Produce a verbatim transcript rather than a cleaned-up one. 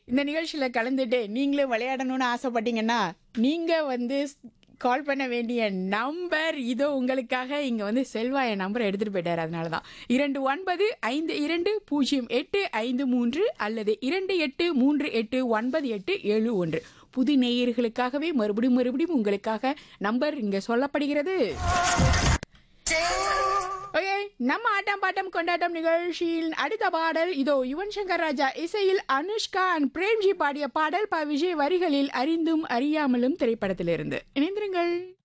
இந்த நிகழ்ச்சியில் கலந்துட்டு நீங்களும் விளையாடணும்னு ஆசைப்பட்டீங்கன்னா நீங்கள் வந்து கால் பண்ண வேண்டிய நம்பர் இதோ உங்களுக்காக. இங்கே வந்து செல்வா என் நம்பரை எடுத்துகிட்டு போயிட்டார். அதனால தான் இரண்டு ஒன்பது ஐந்து இரண்டு பூஜ்ஜியம் எட்டு ஐந்து மூன்று அல்லது இரண்டு எட்டு மூன்று எட்டு ஒன்பது எட்டு ஏழு ஒன்று. புது நேயர்களுக்காகவே மறுபடியும் மறுபடியும் உங்களுக்காக நம்பர் இங்கே சொல்லப்படுகிறது. ஓகே, நம்ம ஆட்டம் பாட்டம் கொண்டாட்டம் நிகழ்ச்சியில் அடுத்த பாடல் இதோ. யுவன் சங்கர் ராஜா இசையில் அனுஷ்கா அண்ட் பிரேம்ஜி பாடிய பாடல் ப விஜய் வரிகளில் அறிந்தும் அறியாமலும் திரைப்படத்திலிருந்து. இணைந்திருங்கள்.